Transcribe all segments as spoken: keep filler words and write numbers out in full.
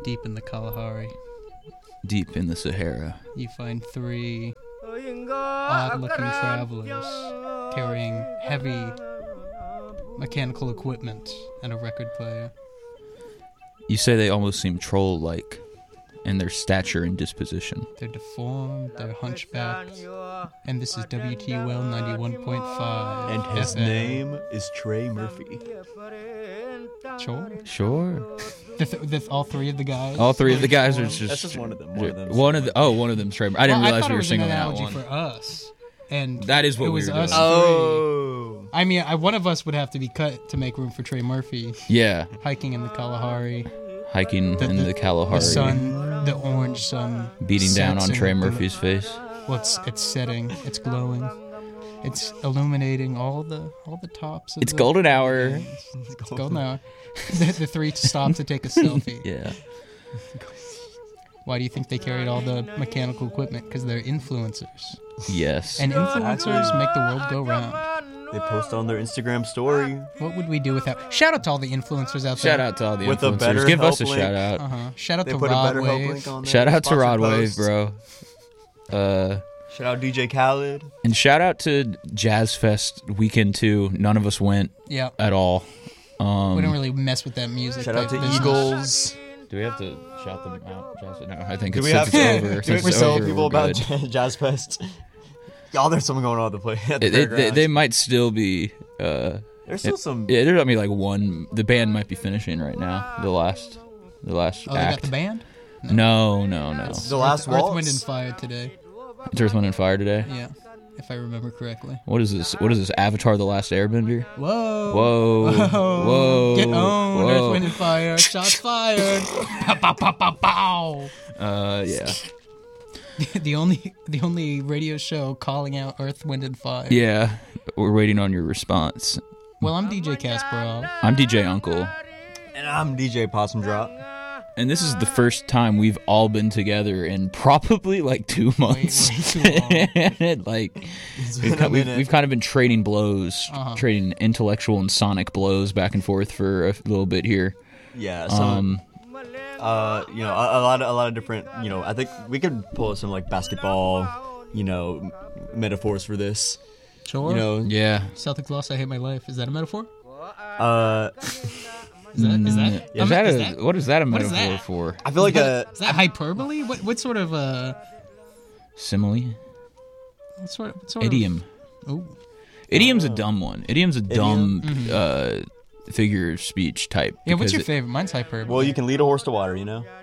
Deep in the Kalahari, deep in the Sahara, you find three odd-looking travelers carrying heavy mechanical equipment and a record player. You say they almost seem troll-like in their stature and disposition. They're deformed, they're hunchbacked, and this is W T U L ninety-one point five. And his F M. name is Trey Murphy. Sure. Sure. The th- the, all three of the guys. All three of the guys are just... That's just one of them. One of them. One of the, oh, one of them's Trey. I didn't well, realize I thought we it were was an singling that analogy one. for us. And That is what it we was were us doing. Oh. three. I mean, I, one of us would have to be cut to make room for Trey Murphy. Yeah. Hiking in the Kalahari. Hiking The- in the- the Kalahari. The sun, the orange sun. Beating down sets on in Trey the- Murphy's face. Well, it's, it's setting. It's glowing. It's illuminating all the all the tops. Of It's the, golden hour. It's golden hour. the, the three stop to take a selfie. Yeah. Why do you think they carried all the mechanical equipment? Because they're influencers. Yes. And influencers make the world go round. They post on their Instagram story. What would we do without... Shout out to all the influencers out there. Shout out to all the With a influencers. better Give us a help link. shout out. Uh-huh. Shout out They to put a Rod better help link Wave. on there. Shout out to Sponsored Rod Wave, posts. bro. Uh, Shout out D J Khaled. and shout out to Jazz Fest Weekend two. None of us went Yeah. at all. Um, We don't really mess with that music. Shout out to type business. Eagles. Do we have to shout them out? Jazz? No, I think Do it's, we have since to? it's over. Do Since we it's tell over, people we're about good. J- Jazz Fest? Y'all, there's something going on at the play. At the They, they, fairgrounds. they might still be. Uh, There's still some. yeah, there's gonna be like one. The band might be finishing right now. The last, the last Oh, they got act. the band? No, no, no. The last Earth, waltz. Wind, and Fire today. It's Earth, Wind, and Fire today. Yeah. If I remember correctly. What is this? What is this? Avatar: The Last Airbender? Whoa. Whoa, Whoa. whoa, Get owned. whoa. Earth, Wind, and Fire. Shots fired. Pow, pow, pow, pow, pow. Uh, yeah, The only the only radio show calling out Earth, Wind, and Fire. yeah. We're waiting on your response. Well, I'm D J Kasparov. I'm D J Uncle, And I'm D J Possum Drop. and this is the first time we've all been together in probably like two months. way too like It's we've, been ki- a we've, minute. we've kind of been trading blows, Uh-huh. trading intellectual and sonic blows back and forth for a little bit here. Yeah. Some, Um, uh, you know, a, a lot of a lot of different. You know, I think we could pull some like basketball, you know, m- metaphors for this. Sure. You know, yeah. Celtics lost, I hate my life. Is that a metaphor? uh, Is that, is that, Is um, that is a, that, what is that a what is metaphor that? for? I feel like a. is that hyperbole? What what sort of uh Simile? what sort of what sort Idiom. Of, ooh. Idiom's a dumb one. Idiom's a dumb Mhm. uh, figure of speech type. Yeah, what's because your it- favorite? Mine's hyperbole. Well, you can lead a horse to water. You know.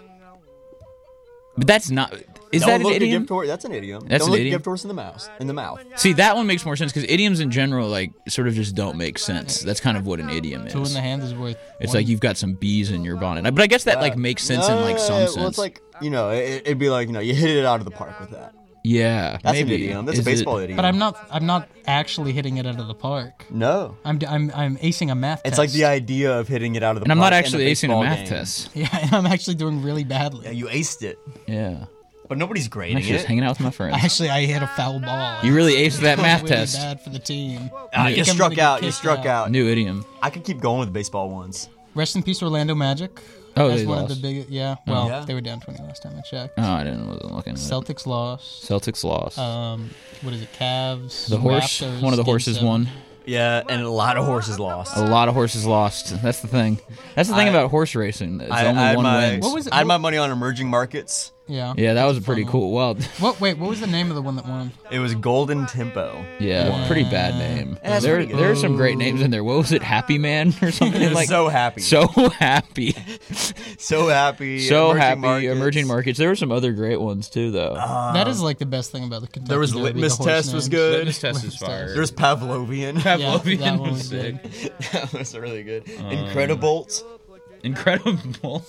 But that's not. Is Don't that an look a idiom? gift horse. That's an idiom. That's Don't an look idiom? a gift horse in the mouth. In the mouth. See, that one makes more sense because idioms in general, like, sort of just don't make sense. That's kind of what an idiom Two in is. the hand is worth. It's one. like you've got some bees in your bonnet. But I guess that like makes sense in like some Uh, sense. Well, it's like you know, it, it'd be like you know, you hit it out of the park with that. yeah, That's maybe. an idiom. That's a Is it- baseball idiom. But I'm not. I'm not actually hitting it out of the park. No. I'm. d- I'm. I'm acing a math It's test. like the idea of hitting it out of the And I'm park not in actually acing a baseball math game. test. Yeah, and I'm actually doing really badly. Yeah, you aced it, Yeah. but nobody's I'm grading actually just it. hanging out with my friends. Actually, I hit a foul ball. You really aced that It was math really test. Bad for the team. Ah, I you think I'm struck gonna get out. You kicked struck out. New idiom. I could keep going with baseball ones. Rest in peace, Orlando Magic. Oh, That's they one lost. of the big. Yeah. Well, Yeah. they were down twenty last time I checked. Oh, I didn't wasn't looking at it. Celtics lost. Celtics lost. Um, what is it? Cavs. the horse. Raptors, One of the game horses seven. won. Yeah, and a lot of horses lost. A lot of horses lost. That's the thing. That's the thing I- about horse racing. It's I, only I had one my, wins. What was it? I had my money on emerging markets. Yeah. Yeah, that was a pretty Fun cool. Well, What? Wait. What was the name of the one that won? It was Golden Tempo. yeah, Yeah. pretty bad name. That's there, pretty good. there are some great names in there. What was it? Happy Man or something? It was like so happy. so happy, So happy. so emerging happy. markets. Emerging markets. There were some other great ones too, though. Uh, that is like the best thing about the Kentucky There was Derby, Litmus the horse Test was names. good. Litmus test is Litmus fire. test. There's Pavlovian. Pavlovian that one was was sick. good. That was really good. Um, Incredibolt. Incredible.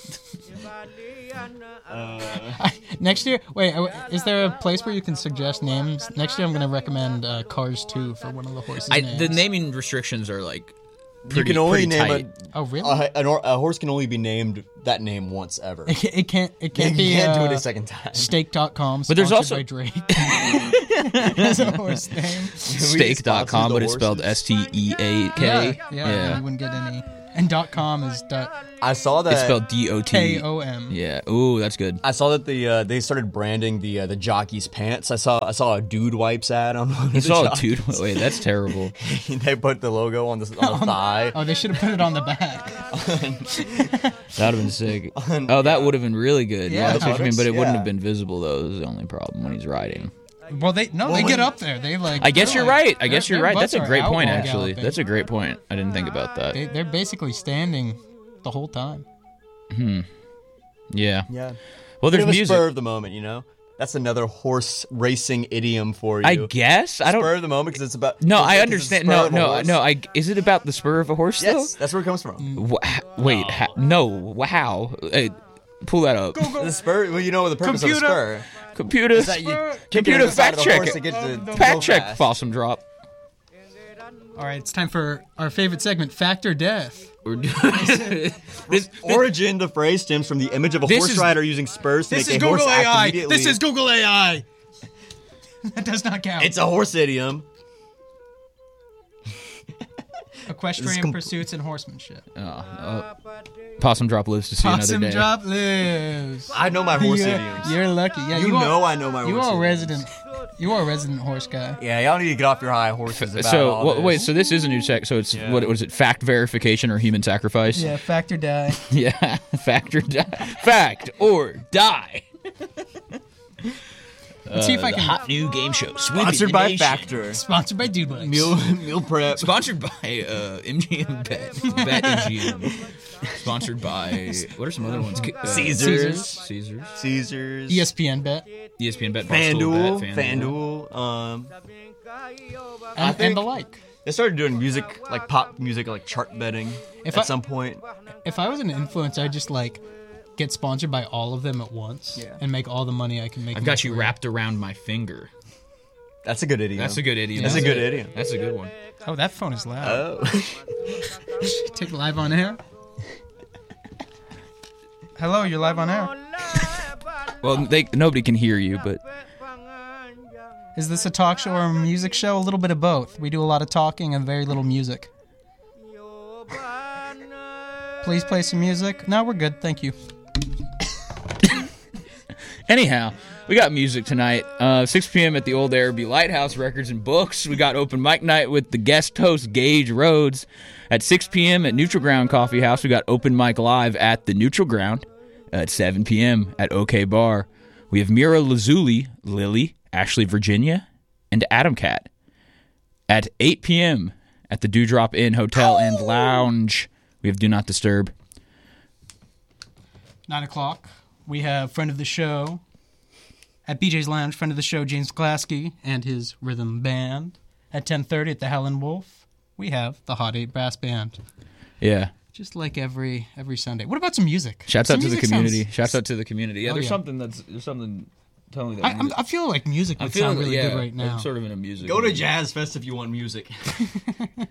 Uh, Next year, wait, uh, is there a place where you can suggest names? Next year, I'm going to recommend uh, Cars two for one of the horses' I, names. the naming restrictions are like. you Pretty, can only pretty name tight. a, Oh, really? a, an or- a horse can only be named that name once ever. it, can't, it can't. It You can't be. can't do uh, it a second time. Stake dot com. But there's sponsored also- by Drake. That's a horse name. Stake dot com, but it's spelled S T E A K. Yeah, yeah, You wouldn't get any. And dot com is dot I saw that. It's spelled D O T. K O M. Yeah. Ooh, that's good. I saw that the uh, they started branding the uh, the jockey's pants. I saw I saw a dude wipes ad on one of You the saw a jockeys. dude. Wait, that's terrible. They put the logo on the on the thigh. Oh, they should have put it on the back. That would have been sick. Oh, that would have been really good. Yeah, Yeah, that's what you mean, but it wouldn't yeah. have been visible though. Is the only problem when he's riding. Well, they no, Well, they when- get up there. They like. I guess they're you're like- right. I guess their- you're their right. That's a butts are great point, outlaw actually. galloping. That's a great point. I didn't think about that. They, they're basically standing the whole time. Yeah. Yeah. Well, Bit there's of a music. spur of the moment, you know. That's another horse racing idiom for you. I guess I don't. Spur of the moment because it's about. No, because I it's a understand. spur No, of a no, horse. no. I is it about the spur of a horse still? Yes, that's where it comes from. Wha- Wait, ha- no. Wow. Hey, pull that up. The spur. Well, you know the purpose Computer. of a spur. Computer. Is that you kick it Computer in the side fact of the check. horse to get to- to Fact go check. fast. Possum drop. All right, it's time for our favorite segment, Fact or Death. We're doing- this, Origin, the phrase stems from the image of a This horse is- rider using spurs to This make is a horse Google act A I. immediately. This is Google A I. That does not count. It's a horse idiom. Equestrian com- pursuits and horsemanship. oh, oh. Possum drop lives to see Possum another day. drop lives. I know my horse You're- idioms. You're lucky. Yeah, You you, know are, I know my You horse are a idioms. resident. You are a resident horse guy. Yeah, y'all need to get off your high horses about So all wha- this. wait, so this is a new check. So it's Yeah. what was it? Fact verification or human sacrifice? Yeah, fact or die. Yeah, fact or die. Fact or die. Let's see if I The can. hot new game show. Sweeping Sponsored the by nation. Factor. Sponsored by Dude Legs. Meal meal prep. Sponsored by uh, M G M Bet. Bet M G M. Sponsored by what are some other ones? Uh, Caesars. Caesars. Caesars. E S P N bet. E S P N Bet. FanDuel. Barstool Bet, FanDuel. Um, And, think- and the like. they started doing music, like pop music, like chart betting If at I- some point. If I was an influencer, I'd just like get sponsored by all of them at once Yeah. and make all the money I can make. I've in got my you career. wrapped around my finger. That's a good idiom. That's a good idiom. That's a good idiom. That's a good one. Oh, that phone is loud. Oh. Take live on air. Hello, you're live on air. Well, they nobody can hear you, but Is this a talk show or a music show? A little bit of both. We do a lot of talking and very little music. Please play some music. No, we're good. Thank you. anyhow, we got music tonight. Uh, six p.m. at the Old Araby Lighthouse Records and Books. We got open mic night with the guest host Gage Rhodes. At six p.m. at Neutral Ground Coffee House, we got open mic live at the Neutral Ground. At seven p.m. at OK Bar, we have Mira Lazuli, Lily, Ashley Virginia, and Adam Cat. At eight p.m. at the Dewdrop Inn Hotel and Lounge, we have Do Not Disturb. Nine o'clock. We have friend of the show at B J's Lounge. Friend of the show James Klasky and his rhythm band. At ten thirty at the Helen Wolf, we have the Hot Eight Brass Band. Yeah. Just like every every Sunday. What about some music? Shouts Some out to the music community. sounds- Shouts out to the community. Yeah, Oh, there's yeah. something that's there's something telling me that. I, I'm, I feel like music I'm would feeling sound really yeah, good right now. I'm sort of in a music. Go to mood. Jazz Fest if you want music.